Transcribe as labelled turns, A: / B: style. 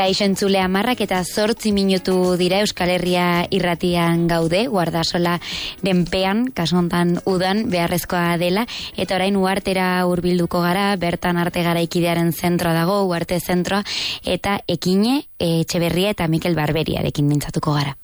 A: Kaixo entzule 10:08 dira Euskal Herria irratian gaude, Guardasola denpean, kasu hontan udan beharrezkoa dela, eta orain Uhartera hurbilduko gara, bertan Arte Garaikidearen zentroa dago, Uharte zentroa, eta Ekine, Etxeberria eta Mikel Barberiarekin mintzatuko gara.